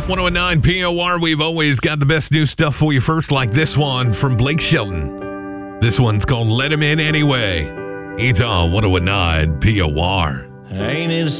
1019 POR, we've always got the best new stuff for you first, like this one from Blake Shelton. This one's called Let Him In Anyway. It's on 1019 POR. Ain't it